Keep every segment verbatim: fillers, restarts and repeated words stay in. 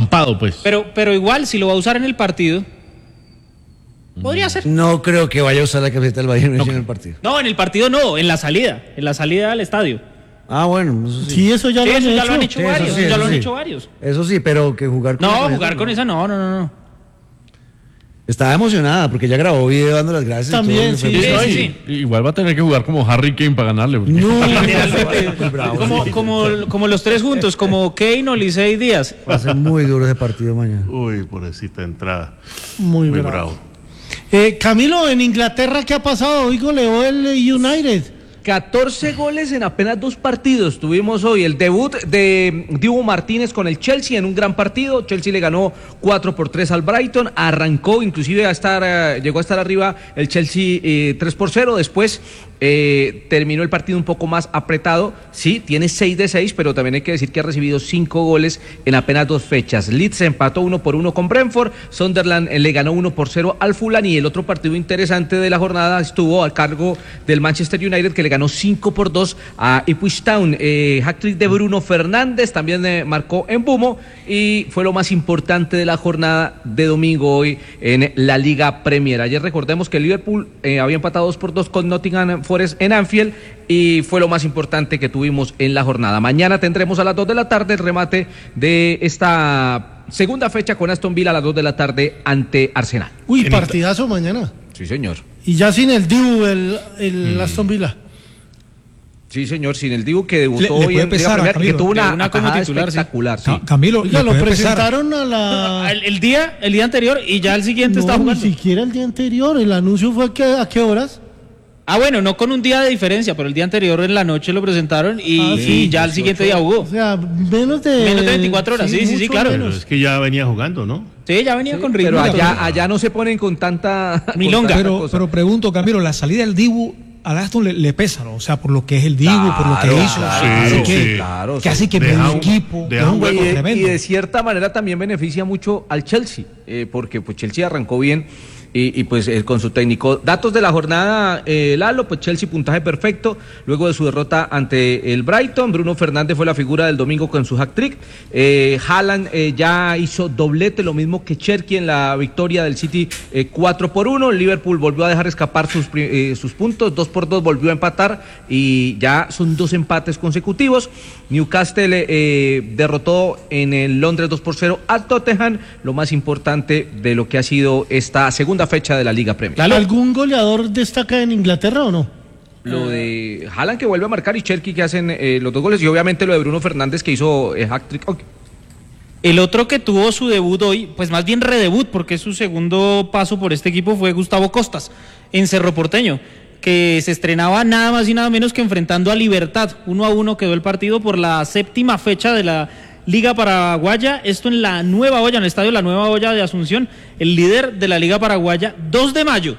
estampado, pues. Pero, pero igual, si lo va a usar en el partido, podría ser. No creo que vaya a usar la camiseta del Bayern Múnich No. en el partido. No, en el partido no, en la salida, en la salida al estadio. Ah, bueno, eso sí. Sí, eso ya Sí, lo han eso ya hecho. lo han hecho Sí, eso varios, sí, ya eso lo han sí. hecho varios. Eso sí, pero que jugar con No, la camiseta, jugar con esa no, no, no, no. Estaba emocionada porque ya grabó video dando las gracias. y También, todo, sí. fue- Sí, No, sí, y- sí. y igual va a tener que jugar como Harry Kane para ganarle. porque- No, Literalmente, bravo, como, sí. como, como los tres juntos, como Kane, Oliseh y Díaz. Va a ser muy duro ese partido mañana. Uy, pobrecita entrada. Muy, Muy bravo. bravo. Eh, Camilo, en Inglaterra, ¿qué ha pasado? Hoy goleó el United. catorce goles en apenas dos partidos. Tuvimos hoy el debut de Dibu Martínez con el Chelsea en un gran partido. Chelsea le ganó cuatro por tres al Brighton. Arrancó, inclusive a estar, eh, llegó a estar arriba el Chelsea eh, tres por cero. Después eh, terminó el partido un poco más apretado. Sí, tiene seis de seis, pero también hay que decir que ha recibido cinco goles en apenas dos fechas. Leeds empató uno por uno con Brentford. Sunderland eh, le ganó uno por cero al Fulham. Y el otro partido interesante de la jornada estuvo a cargo del Manchester United, que le ganó cinco por dos a Ipswich Town. Eh, hat-trick de Bruno Fernández también eh, marcó en Bumo y fue lo más importante de la jornada de domingo hoy en la Liga Premier. Ayer recordemos que el Liverpool eh, había empatado dos por dos con Nottingham Forest en Anfield y fue lo más importante que tuvimos en la jornada. Mañana tendremos a las dos de la tarde el remate de esta segunda fecha con Aston Villa a las dos de la tarde ante Arsenal. Uy, En partidazo mañana. Sí, señor. Y ya sin el Dibu, el, el Aston Villa. Sí, señor, sin el Dibu que debutó Le- le hoy puede en Liga pesar a Premier y que Camilo. tuvo una, Una como atajada titular, sí. espectacular. Sí. Ca- Camilo, Oiga, le lo puede pesar. presentaron a la... El, el día, el día anterior y ya el siguiente No, estaba ni jugando. siquiera el día anterior. El anuncio fue que, a qué horas. Ah, bueno, no con un día de diferencia, pero el día anterior en la noche lo presentaron y, Ah, sí, y ya el siguiente día O jugó. sea, menos de... Menos de veinticuatro horas, sí, sí, sí, mucho claro. Pero menos. es que ya venía jugando, ¿no? Sí, ya venía con ritmo. Pero y todo. allá, allá no se ponen con tanta Milonga. con tanta Pero, cosa. pero pregunto, Camilo, la salida del Dibu al Aston le, le pesa, ¿no? O sea, por lo que es el Dibu, por lo que Claro, hizo. claro, así sí, que, sí. Claro, que sí. hace que Deja medio un- equipo, deja es un un hueco y, de, tremendo. y de cierta manera también beneficia mucho al Chelsea, eh, porque pues Chelsea arrancó bien y, y pues eh, con su técnico. Datos de la jornada, eh, Lalo, pues Chelsea puntaje perfecto, luego de su derrota ante el Brighton. Bruno Fernández fue la figura del domingo con su hat-trick. Eh, Haaland eh, ya hizo doblete, lo mismo que Cherki en la victoria del City eh, cuatro por uno. Liverpool volvió a dejar escapar sus, eh, sus puntos, dos por dos volvió a empatar y ya son dos empates consecutivos. Newcastle eh, derrotó en el Londres dos por cero a Tottenham, lo más importante de lo que ha sido esta segunda fecha de la Liga Premier. ¿Algún goleador destaca en Inglaterra o no? Lo de Haaland que vuelve a marcar y Cherki que hacen eh, los dos goles y obviamente lo de Bruno Fernández que hizo eh, hat-trick. Ok. El otro que tuvo su debut hoy, pues más bien redebut, porque su segundo paso por este equipo fue Gustavo Costas, en Cerro Porteño, que se estrenaba nada más y nada menos que enfrentando a Libertad. Uno a uno quedó el partido por la séptima fecha de la Liga Paraguaya, esto en la Nueva Olla, en el estadio La Nueva Olla de Asunción, el líder de la Liga Paraguaya, dos de mayo.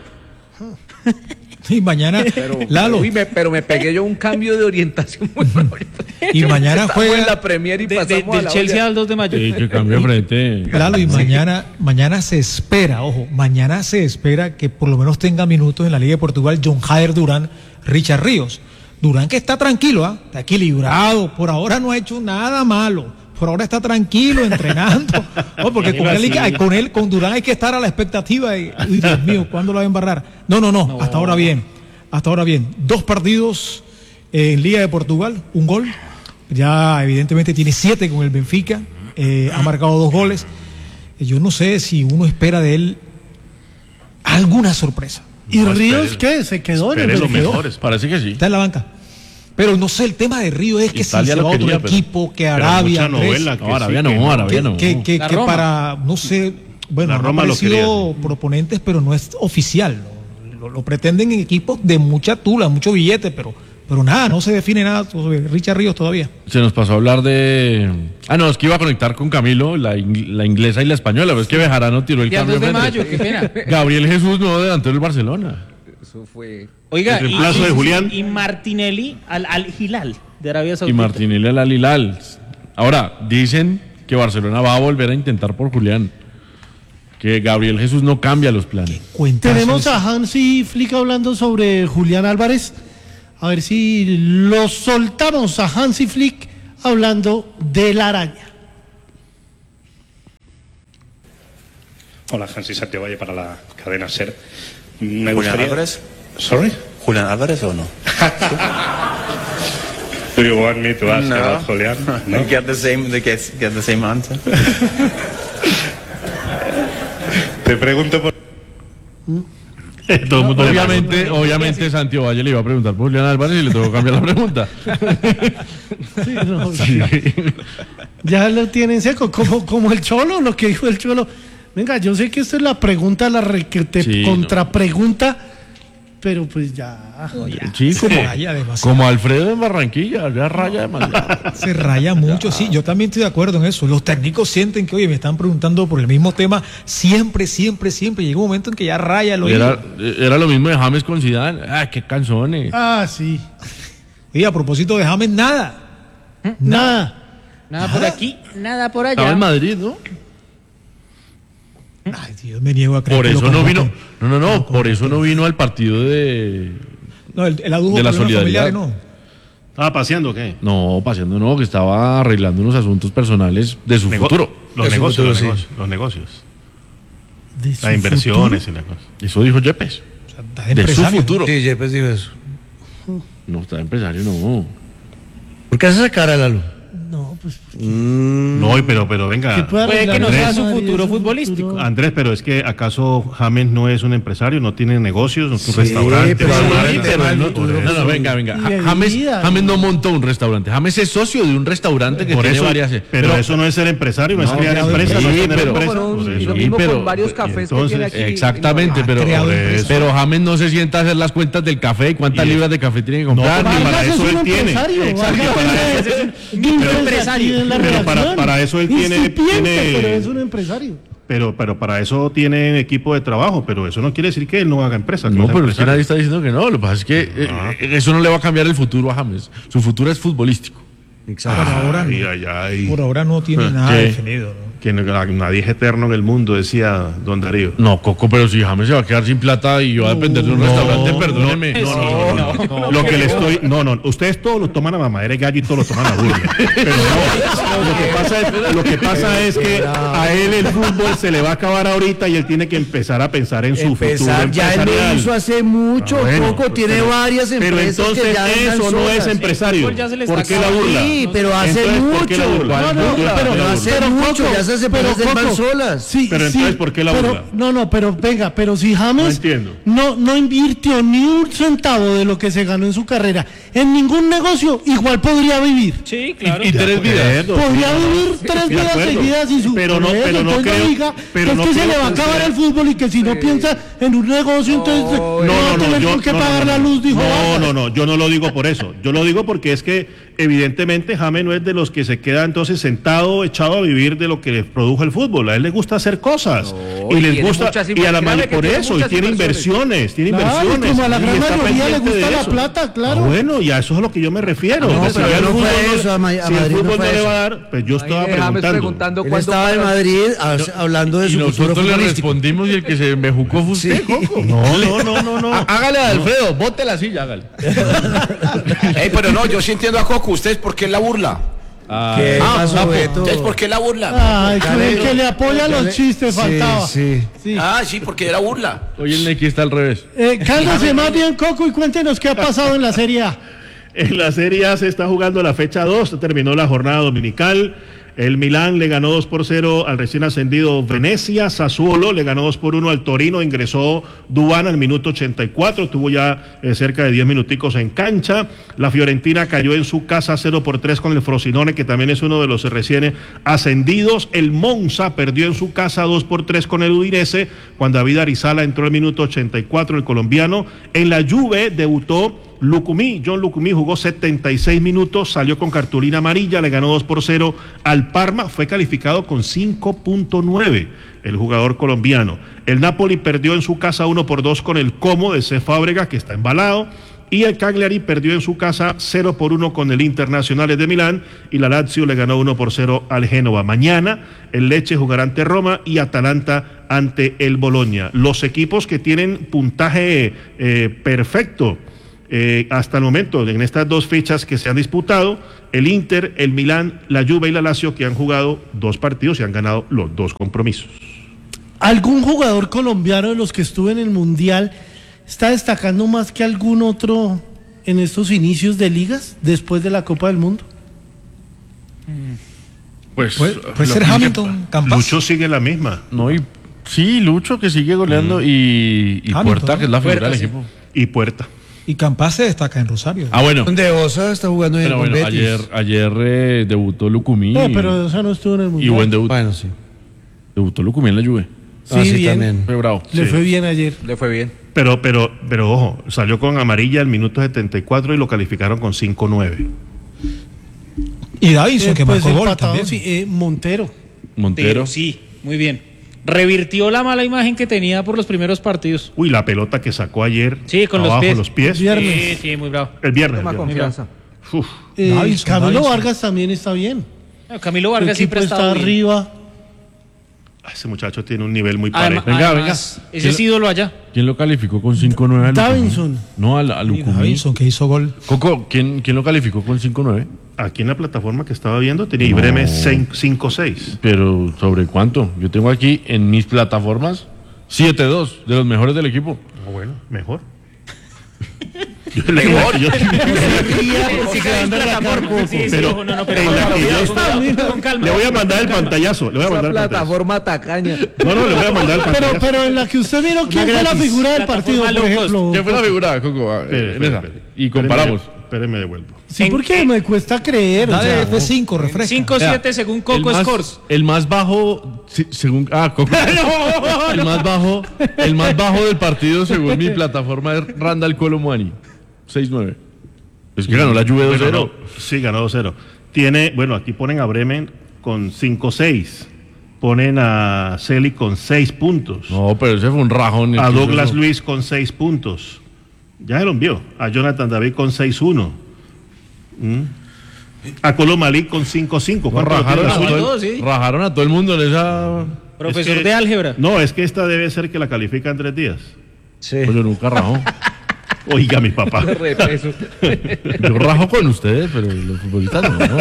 Y mañana, Pero, Lalo, uy, me, pero me pegué yo un cambio de orientación muy bravo. y mañana Estamos en juega, la Premier y De- de- pasamos a del la Chelsea olla. al dos de mayo. Sí, que cambio de frente. Lalo, y mañana, mañana se espera, ojo, mañana se espera que por lo menos tenga minutos en la Liga de Portugal John Jader Durán, Richard Ríos. Durán que está tranquilo, ¿ah? Está equilibrado, por ahora no ha hecho nada malo, por ahora está tranquilo, entrenando. Oh, porque con él, hay que- con él, con Durán hay que estar a la expectativa y, uy, Dios mío, ¿cuándo lo va a embarrar? No, no, no, No. hasta ahora bien, hasta ahora bien. Dos partidos eh, en Liga de Portugal, un gol. Ya evidentemente tiene siete con el Benfica, eh, ha marcado dos goles. Eh, Yo no sé si uno espera de él alguna sorpresa. ¿Y No, Ríos espere- qué? ¿Se quedó en el espere lo Benfica? mejor. Parece que sí. Está en la banca. Pero no sé, el tema de Río es que Italia si se lo va a otro quería, pero- equipo, que Pero Arabia, mucha Grecia, novela, que No, Arabia sí, no, que no. Arabia que, no. que, que, La que Roma. para, no sé, bueno, La han Roma lo aparecido proponentes, pero no es oficial. Lo, lo- lo pretenden en equipos de mucha tula, mucho billete, pero, pero nada, no se define nada sobre Richard Ríos todavía. Se nos pasó a hablar de... Ah, no, es que iba a conectar con Camilo, la, ing- la inglesa y la española, pero es que Bejarano tiró el Y al cambio dos de frente. mayo, qué pena. Gabriel Jesús, nuevo delantero del Barcelona. Eso fue. Oiga, El reemplazo de Julián. Y Martinelli al, al Hilal de Arabia Y Saudita. Martinelli al Al-Hilal. Ahora, dicen que Barcelona va a volver a intentar por Julián. Que Gabriel Jesús no cambia los planes. Cuentazo Tenemos ese. a Hansi Flick hablando sobre Julián Álvarez. A ver si lo soltamos a Hansi Flick hablando de la araña. Hola, Hansi Santiago para la cadena SER. Me ¿Julián gustaría... Álvarez? ¿Sorry? ¿Julián Álvarez o no? Do you want me to ask No. about Julián? No. Get the same, they get, get the same answer. Te pregunto por... Todo el mundo le Obviamente, obviamente Santiago Valle le iba a preguntar por Julián Álvarez y le tuvo que cambiar la pregunta. Sí, no, ya, ya lo tienen seco, como, como el Cholo, lo que dijo el Cholo. Venga, yo sé que esto es la pregunta, la requete Sí, contrapregunta, pero pues ya. Sí, como, raya demasiado. como Alfredo en Barranquilla, ya raya demasiado. Se raya mucho, sí, yo también estoy de acuerdo en eso. Los técnicos sienten que, oye, me están preguntando por el mismo tema siempre, siempre, siempre. Llega un momento en que ya raya el oído. Era, era lo mismo de James con Zidane. Ah, qué canzones. Ah, sí. Y a propósito de James, nada. Nada. Nada por aquí, nada por Estaba allá. en Madrid, ¿no? Ay, Dios, me niego a creer Por que lo eso no vino. convoquen. No, no, no. Por eso no vino al partido de. No, el, el adujo de la problemas solidaridad. familiares, no. ¿Estaba paseando o qué? No, paseando no, que estaba arreglando unos asuntos personales de su Nego- futuro. Los De su negocios, futuro, los sí. negocios, los negocios. De su Las inversiones futuro. y las cosas. Eso dijo Yepes. O sea, está de De su empresario. futuro. Sí, Yepes dijo eso. No, está de empresario, no. ¿Por qué hace esa cara, Lalo? No, pues. No, y pero, pero ¿qué venga. puede Puede que arreglar no sea el su Madrid, futuro su futbolístico. futuro? Andrés, pero es que ¿acaso James no es un empresario? ¿No tiene negocios? ¿No es un Sí, restaurante? pero ¿No es sí, una- pero él no- Por No, eso. no, venga, venga. Y Ja- de James, vida, James ¿no? no montó un restaurante. James es socio de un restaurante que Por tiene eso, varias. pero, eso no es ser empresario, no, es crear creado empresa, no es empresa. tener Sí, pero- empresa. Con un- Por y eso. lo Sí, mismo pero- con varios y cafés que entonces- tiene aquí. Exactamente, pero, creado por empresa. eso. pero James no se sienta a hacer las cuentas del café y cuántas Y- libras de café tiene que No, comprar. porque ni- para Vargas eso es él un tiene. empresario, Exacto, Vargas para es eso- un empresario en la Pero para- redacción. para eso él tiene- Incipiente, tiene- pero es un empresario. Pero, pero para eso tiene equipo de trabajo, pero eso no quiere decir que él no haga empresa. que No, sea pero es que empresario. nadie está diciendo que no. Lo que pasa es que eh, Ah. eh, eso no le va a cambiar el futuro a James. Su futuro es futbolístico. Por ahora no. Ay, ay, ay. Por ahora no tiene ¿Qué? nada definido, ¿no? Que no- nadie es eterno en el mundo, decía don Darío. No, Coco, pero si James se va a quedar sin plata y yo va a depender de un restaurante, perdóneme. No, no, no, no, no. Lo que le estoy. No, no. Ustedes todos lo toman a mamadera de gallo y todos lo toman a burla. Pero no. Lo que pasa es, lo que pasa es que a él el fútbol se le va a acabar ahorita y él tiene que empezar a pensar en su futuro Empezar, ya él lo empresarial. hizo hace mucho, Ah, bueno, Coco, tiene pero- varias Pero empresas entonces que ya andan eso no solas. es empresario. fútbol ya se le está ¿Por qué la acabando. burla? Sí, pero hace Entonces, ¿por qué la mucho. burla? No, no, Burla, pero burla. hace Pero, mucho, Coco, ya esas pero, empresas van Coco, solas. Sí, Pero sí, entonces, ¿por qué la pero- burla? No, no, pero venga, pero si James No entiendo. no, no invirtió ni un centavo de lo que se ganó en su carrera en ningún negocio, igual podría vivir. Sí, claro. Y tres vidas. Podría vivir tres de vidas acuerdo. seguidas y su Pero no- por eso, pero no entonces creo- diga pero que es no que se creo le va a que acabar usted- el fútbol y que si no piensa en un negocio, entonces no, No, va a no, tener no, yo, por qué no, no, pagar no, la luz, dijo no, Vargas. no, no, yo no lo digo por eso. Yo lo digo porque es que evidentemente James no es de los que se queda entonces sentado, echado a vivir de lo que les produjo el fútbol. A él le gusta hacer cosas No, y y les tiene gusta muchas y a la inversiones, mayoría que por tiene eso y muchas tiene inversiones, tiene Claro, inversiones. como a la y gran está mayoría le pendiente de gusta la eso. plata, claro. Ah, bueno, y a eso es a lo que yo me refiero. No, Entonces, pero si ya el no fue fútbol eso, a Ma- a si el Madrid no fútbol fue no le eso. va a dar, pues yo estaba Ahí James preguntando. preguntando Él cuándo estaba en paga- Madrid ha- hablando de Y su futuro nosotros le futbolístico. respondimos y el que se embejucó fue usted, Coco. No, no, no, no, no. Hágale a Alfredo, bote la silla, hágale. Ey, pero no, yo sí entiendo a Coco. ¿Ustedes por qué la burla? ¿Qué pasó, Beto? ¿Ustedes por qué la burla? Ay, que, el que le apoya los chistes Sí, faltaba. sí. Sí. Ah, sí, porque era burla. Hoy el Neki está al revés. Eh, cálmese más bien, Coco, y cuéntenos qué ha pasado en la Serie A. En la Serie A se está jugando la fecha dos, terminó la jornada dominical. El Milán le ganó dos por cero al recién ascendido Venecia. Sassuolo le ganó dos por uno al Torino. Ingresó Duván al minuto ochenta y cuatro. Tuvo ya eh, cerca de diez minuticos en cancha. La Fiorentina cayó en su casa cero por tres con el Frosinone, que también es uno de los recién ascendidos. El Monza perdió en su casa dos por tres con el Udinese. Juan David Arizala entró al minuto ochenta y cuatro, el colombiano. En la Juve debutó Lucumí, John Lucumí jugó setenta y seis minutos, salió con cartulina amarilla, le ganó dos por cero al Parma, fue calificado con cinco punto nueve el jugador colombiano. El Napoli perdió en su casa uno por dos con el Como de C. Fábrega, que está embalado, y el Cagliari perdió en su casa cero por uno con el Internazionale de Milán, y la Lazio le ganó uno por cero al Génova. Mañana el Lecce jugará ante Roma y Atalanta ante el Bologna. Los equipos que tienen puntaje eh, perfecto Eh, hasta el momento, en estas dos fechas que se han disputado, el Inter, el Milán, la Juve y la Lazio, que han jugado dos partidos y han ganado los dos compromisos. ¿Algún jugador colombiano de los que estuvo en el Mundial está destacando más que algún otro en estos inicios de ligas después de la Copa del Mundo? Pues Puede, puede lo ser que- Hamilton, Campas. Lucho sigue la misma. No, y sí, Lucho que sigue goleando y, y Hamilton, Puerta, que es la figura Puerta, del sí. equipo. Y Puerta. Y Campas se destaca en Rosario. Ah, bueno. Donde Osa está jugando bien Pero con bueno, Betis. ayer, ayer eh, debutó Lucumí. No, pero esa no estuvo en el y Mundial. buen debut. Bueno, sí. Debutó Lucumí en la Juve. Sí, Ah, sí, bien. también. Fue bravo. Le Sí. fue bien ayer. Le fue bien. Pero, pero, pero ojo, salió con amarilla al minuto setenta y cuatro y lo calificaron con cinco nueve. Y Davinson, Eh, que pues marcó gol empatado, también. sí, eh, Montero. Montero. Sí, muy bien. Revirtió la mala imagen que tenía por los primeros partidos. Uy, la pelota que sacó ayer. Sí, con los abajo pies. los pies. Viernes. Sí, sí, muy bravo. El viernes. Toma el viernes. confianza. Uf, Eh, Davinson, Camilo Davinson. Vargas también está bien. No, Camilo El Vargas equipo siempre ha está estado bien. arriba. ese muchacho tiene un nivel muy Además, parejo. Venga, además, venga. ese es ídolo allá. ¿Quién lo calificó con cinco nueve? Davinson. No, al, al Y Lucumí. Davinson, que hizo gol. Coco, ¿quién, ¿quién lo calificó con cinco nueve? Aquí en la plataforma que estaba viendo tenía Ibreme cinco seis. Pero ¿sobre cuánto? Yo tengo aquí en mis plataformas siete dos, de los mejores del equipo. Ah, bueno, mejor. Mejor. Yo- Sí, sí, Pero- ojo, no, no, pero en con la calma, que yo con estaba- calma, con calma. Le voy a mandar el pantallazo. Le voy a Esa mandar el pantallazo. plataforma tacaña. No, no, le voy a mandar el Pero, pantallazo. pero en la que usted miró, ¿quién fue la gratis. figura del partido, Plataforma por low cost. ejemplo? ¿Qué fue la figura, Coco? Ah, Espere, en espere, esa. espere. Y comparamos. Espere, me devuelvo. Sí, porque me cuesta creer. o Dale sea, F cinco, refresca. cinco siete según Coco el más, Scores. El más bajo, sí, según. Ah, Coco. el más bajo, el más bajo del partido, según mi plataforma, es Randall Colomwani. seis nueve. Es que ganó la Juve dos Bueno, cero. no, sí, ganó dos cero. Tiene, bueno, aquí ponen a Bremen con cinco seis. Ponen a Celi con seis puntos. No, pero ese fue un rajón. el A que hizo Douglas eso. Luis con seis puntos. Ya se lo envió. A Jonathan David con seis uno. ¿Mm? A Colomalí con cinco cinco. No, ¿Cuánto lo rajaron, tiene a la todo, suya? Todos, sí. rajaron a todo el mundo en esa. Profesor Es que- de álgebra. No, es que esta debe ser que la califica en tres días. Sí. Pues yo nunca rajo. Oiga, mi papá. Repeso. Yo rajo con ustedes, pero los futbolistas no. ¿no?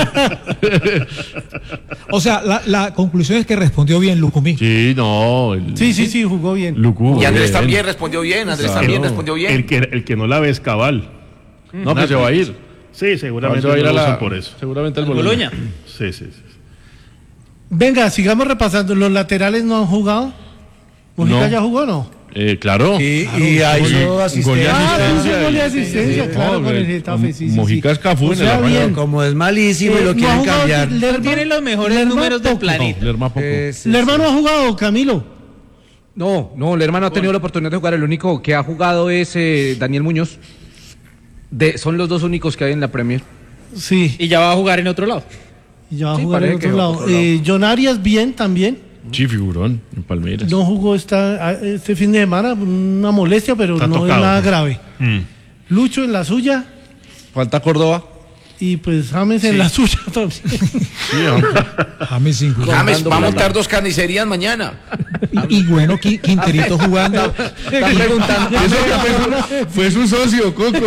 O sea, la, la conclusión es que respondió bien Lucumí. Sí, no. El, Sí, sí, sí, jugó bien. Lucu, Y Andrés bien. también respondió bien, Andrés Claro. también respondió bien. El que, el que no la ve es Cabal. No, pues se va a ir. Sí, seguramente Se va a ir no a lo la, usan por eso. Seguramente al Boloña. Sí, sí, sí. Venga, sigamos repasando. ¿Los laterales no han jugado? ¿Mojica No. ya jugó o no? Eh, claro. Y, y ahí Gol- hizo gol de asistencia. Ah, asistencia. no, gol de y- asistencia, sí, claro, no, con el eh, Getafe, sí, sí, Mojica sí. es Cafú O en sea, el bien. Armani. Como es malísimo y Eh, lo no quieren ha jugado cambiar. Lerma- Tiene los mejores Lerma números del poco. planeta. No, Lerma poco. Eh, sí, El sí. hermano ha jugado, Camilo. No, no, el hermano ha tenido la oportunidad de jugar. El único que ha jugado es eh, Daniel Muñoz. De, son los dos únicos que hay en la Premier. Sí, Y ya va a jugar en otro lado. y ya va a Sí, jugar en parece que otro va lado. por otro lado. Eh, John Arias bien también. Sí, figurón, en Palmeiras. No jugó esta, este fin de semana, una molestia, pero Está no tocado. es nada grave. Mm. Lucho en la suya Falta Córdoba. y pues James en la suya también. Sí, hombre. James sin jugar. James va a montar dos carnicerías mañana. Y, y bueno, Qui- Quinterito jugando. Está preguntando. Eso ya fue, fue su socio, Coco.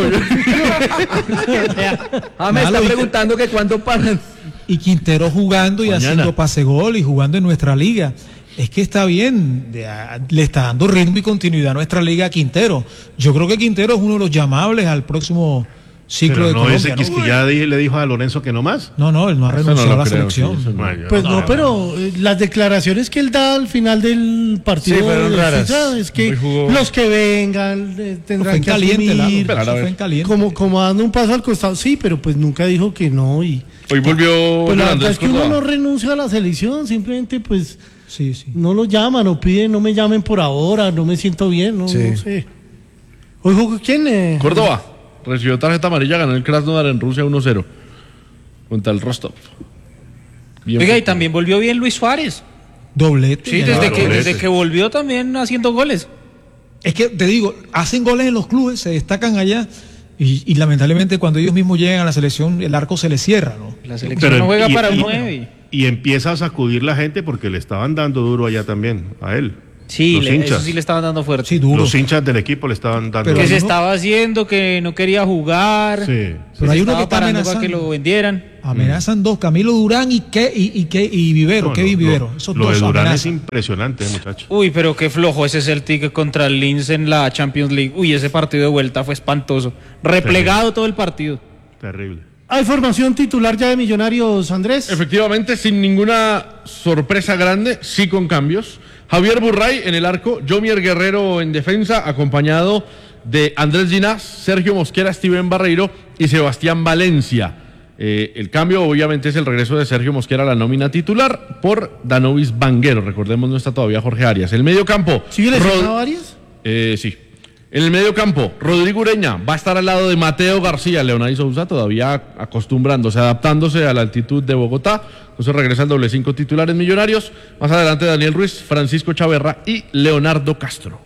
Ah, me está Malo, y- preguntando que cuándo paran. Y Quintero jugando y Mañana. haciendo pase gol y jugando en nuestra liga. Es que está bien, de- a- le está dando ritmo y continuidad a nuestra liga a Quintero. Yo creo que Quintero es uno de los llamables al próximo ciclo Pero de no Colombia. ese ¿no? que es que ya di- le dijo a Lorenzo que no más. No, no, él no ha Eso no renunciado lo a la creo, selección. sí, eso no. Bueno, Pues no, no, pero eh, las declaraciones que él da al final del partido Sí, fueron de raras. Suiza es que Hoy jugó- los que vengan eh, Fue tendrán en que caliente, Lalo, asumir, pero Pero a eso ver. fue en caliente. como, como dando un paso al costado. Sí, pero pues nunca dijo que no. Y Hoy volvió pues la verdad Andrés es que uno Córdoba. no renuncia a la selección, simplemente pues Sí, sí. no lo llaman o piden, no me llamen por ahora, no me siento bien, no, Sí. no sé. Hoy jugó quién? eh? Córdoba. Recibió tarjeta amarilla, ganó el Krasnodar en Rusia uno cero. Contra el Rostov. Bien Oiga, y poco. también volvió bien Luis Suárez. Doblete. Sí, ya desde lleva que, doblete. desde que volvió también haciendo goles. Es que te digo, hacen goles en los clubes, se destacan allá y, y lamentablemente cuando ellos mismos llegan a la selección el arco se les cierra, ¿no? La selección no juega y- para y- un nueve. Y empieza a sacudir la gente porque le estaban dando duro allá también, a él. Sí, Los le- hinchas. eso sí le estaban dando fuerte. Sí, duro. Los hinchas del equipo le estaban dando. que Pero se no- estaba haciendo, que no quería jugar. Sí. que Pero se hay uno estaba que está parando para que amenazando. lo vendieran. Amenazan dos, Camilo Durán y, que, y, y, que, y Vivero, No, Kevin no, Vivero. Lo, Esos lo de dos Durán es amenazan. impresionante, muchacho. Uy, pero qué flojo ese Celtic contra el Linz en la Champions League. Uy, ese partido de vuelta fue espantoso. Replegado todo el partido. Terrible. ¿Hay formación titular ya de Millonarios, Andrés? Efectivamente, sin ninguna sorpresa grande, sí con cambios. Javier Burray en el arco, Jomier Guerrero en defensa, acompañado de Andrés Ginás, Sergio Mosquera, Steven Barreiro y Sebastián Valencia. Eh, el cambio obviamente es el regreso de Sergio Mosquera a la nómina titular por Danovis Vanguero. Recordemos, no está todavía Jorge Arias. El medio campo. ¿Sigue Rod- lesionado Arias? Eh, sí. En el medio campo, Rodrigo Ureña va a estar al lado de Mateo García. Leonardo Sousa todavía acostumbrándose, adaptándose a la altitud de Bogotá. Entonces regresa el doble cinco titulares Millonarios. Más adelante Daniel Ruiz, Francisco Chaverra y Leonardo Castro.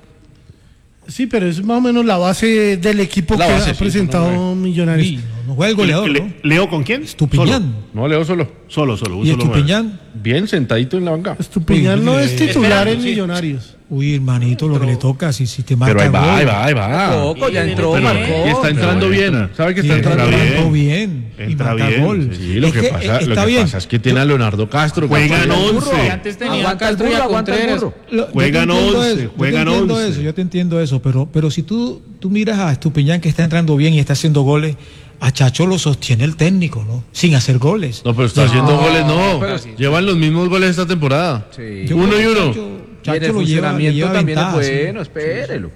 Sí, pero es más o menos la base del equipo La que base, ha sí, presentado no, Millonarios. Sí, no, no juega el goleador, Le- ¿no? Le- ¿Leo con quién? Estupiñán. No, Leo solo. Solo, solo. un ¿Y solo nueve. Estupiñán? Bien sentadito en la banca. Estupiñán Uy, no eh, es titular esperando, en sí. Millonarios. Uy, hermanito, lo que le toca, si, si te marca Pero ahí va, gol. ahí va, ahí va. Poco, ya entró, Pero- marcó. y está entrando Pero bien. entra. ¿Sabe que Sí, está entra entrando bien? bien. bien y Entra marca bien, gol. Sí, lo Es que, que, pasa, eh, lo está que bien. pasa es que tiene a Leonardo Castro. que Juegan juega once. Que antes tenía Aguanta el Castro y burro, a aguanta el Contreras. burro. Lo- yo te Juegan entiendo once, eso, yo te juegan entiendo once. eso, yo te entiendo eso, pero, pero si tú, tú miras a Estupiñán que está entrando bien y está haciendo goles, a Chacho lo sostiene el técnico, ¿no? Sin hacer goles. No, pero está haciendo goles, no. pero sí. Llevan los mismos goles esta temporada. Sí. Yo Uno creo y que uno. Chacho, Y en Chacho el lo lleva, le funcionamiento lleva también ventaja, es sí. bueno, espérelo.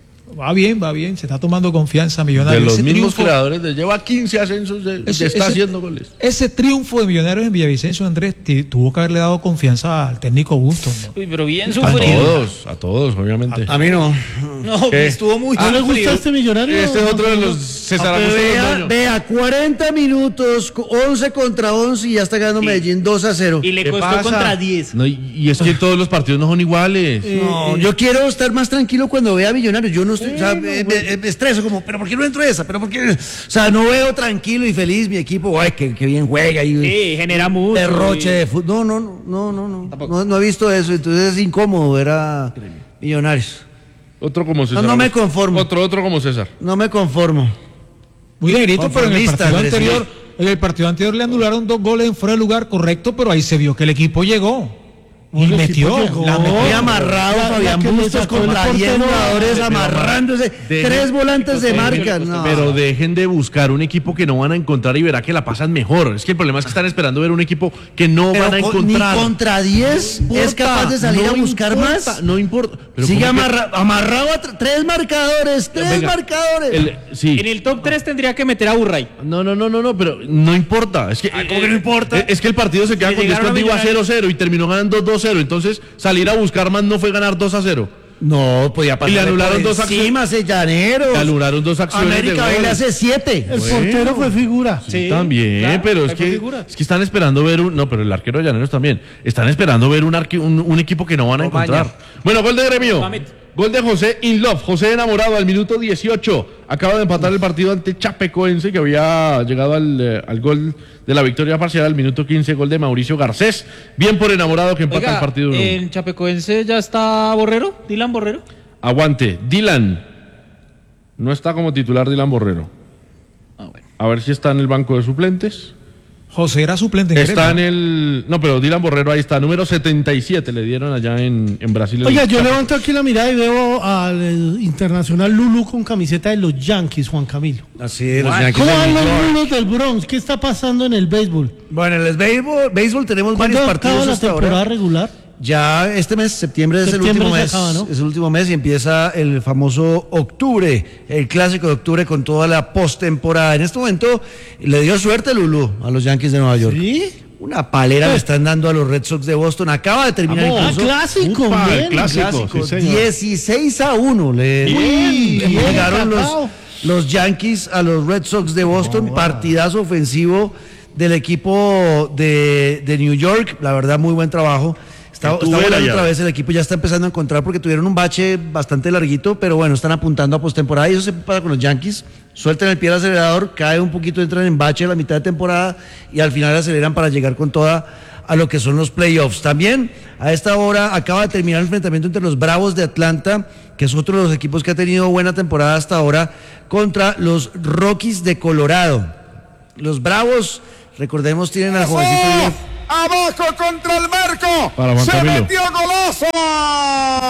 Va bien, va bien, se está tomando confianza De Millonarios. los Ese mismos triunfo- creadores de lleva quince ascensos de, de ese- está ese- haciendo goles. Ese triunfo de Millonarios en Villavicencio, Andrés, ti- tuvo que haberle dado confianza al técnico Bustos, ¿no? Uy, pero bien A sufrido. todos, a todos, obviamente. A mí no. No, ¿Qué? estuvo muy ¿No le gusta sufrido. este Millonario? Este es otro de los César Augusto Vea, Londoño. vea, cuarenta minutos, once contra once y ya está ganando Medellín dos a cero. Y le ¿Qué costó pasa? contra diez. No, y, y es que todos los partidos no son iguales. No, yo quiero estar más tranquilo cuando vea Millonarios. Yo no estoy, o sea, me, me- me estreso como, pero ¿por qué no entro esa? Pero ¿por qué? O sea, no veo tranquilo y feliz mi equipo. Ay, que, que bien juega y Sí, genera mucho. derroche y- de fútbol. No, no, no, no, no, no. No, no he visto eso. Entonces es incómodo ver a Millonarios. Otro como César. No, no me Augusto. conformo. Otro, otro como César. No me conformo. Muy negrito, pero en el Conformista, partido Andrés, anterior, en el partido anterior le anularon dos goles en fuera de lugar, correcto, pero ahí se vio que el equipo llegó. Y El metió. equipo llegó. la metió. Muy amarrado, La- la Fabián que le Bustos sacó el contra diez portero. jugadores Pero, amarrándose. dejen- Tres volantes de marca. No. Pero dejen de buscar un equipo que no van a encontrar y verá que la pasan mejor. Es que el problema es que están esperando ver un equipo que no Pero van a con- encontrar. ni contra diez es capaz de salir No a buscar importa, más. No importa. Pero Sigue ¿cómo que- amarra- amarrado a tr- tres marcadores, tres Venga, marcadores. el- sí. En el top tres tendría que meter a Burray. No, no, no, no, no, pero no importa. Es que, ¿cómo que no importa? Es, es que el partido se queda Si con llegaron a descuento iba Millonarios- cero cero y terminó ganando dos cero. Entonces, salir a buscar más no fue ganar dos a cero. No, podía pasar. Y le anularon dos encima, ese llanero. Le anularon dos acciones América de hoy gol. le hace siete. El portero fue figura. Sí, también, claro, pero es hay por que, figura. es que están esperando ver un. No, pero el arquero de Llaneros también. Están esperando ver un, arque- un, un equipo que no van a Omaña. encontrar. Bueno, gol de Gremio. Mamet. Gol de José Inlove. José enamorado al minuto dieciocho. Acaba de empatar el partido ante Chapecoense, que había llegado al, eh, al gol de la victoria parcial al minuto quince. Gol de Mauricio Garcés. Bien por enamorado que empata Oiga, el partido. uno uno. en Chapecoense ya está Borrero, Dylan Borrero. Aguante. Dylan. No está como titular Dylan Borrero. Ah, bueno. A ver si está en el banco de suplentes. José era suplente en Está en Gremio. el. No, pero Dylan Borrero ahí está. Número setenta y siete le dieron allá en, en Brasil. Oiga, yo El- levanto aquí la mirada y veo al eh, internacional Lulú con camiseta de los Yankees, Juan Camilo. Así de los Yankees ¿Cómo de van New los York. Lulos del Bronx? ¿Qué está pasando en el béisbol? Bueno, en el béisbol, béisbol tenemos ¿Cuándo varios acaba partidos la hasta temporada ahora. regular? Ya este mes, septiembre, es el Septiembre último se mes. acaba, ¿no? Es el último mes y empieza el famoso octubre, el clásico de octubre con toda la postemporada. En este momento le dio suerte Lulú a los Yankees de Nueva York. ¿Sí? Una palera le están dando a los Red Sox de Boston. Acaba de terminar Ah, incluso. clásico, Upa, el bien. clásico, Clásico, sí, señor. dieciséis a uno le, Bien, le bien llegaron los, sacado. los Yankees a los Red Sox de Boston. Partidazo ofensivo del equipo de, de New York. La verdad, muy buen trabajo. Está, En está Tubera volando ya. otra vez, el equipo ya está empezando a encontrar porque tuvieron un bache bastante larguito, pero bueno, están apuntando a postemporada y eso se pasa con los Yankees. Sueltan el pie al acelerador, cae un poquito, entran en bache a la mitad de temporada y al final aceleran para llegar con toda a lo que son los playoffs. También a esta hora acaba de terminar el enfrentamiento entre los Bravos de Atlanta, que es otro de los equipos que ha tenido buena temporada hasta ahora, contra los Rockies de Colorado. Los Bravos, recordemos, tienen al jovencito... Abajo contra el marco. Para Juan Se Camilo. metió golazo.